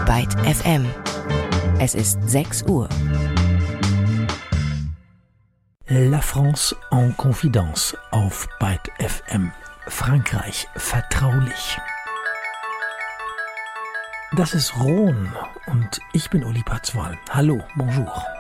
Byte FM. Es ist 6 Uhr. La France en Confidence auf Byte FM. Frankreich vertraulich. Das ist Rhône und ich bin Uli Patzwal. Hallo, bonjour.